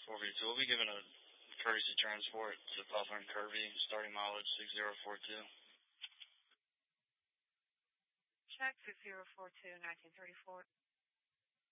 4B2. We'll be given a courtesy transport to Butler and Kirby, starting mileage 6042. Check 6042, 1934.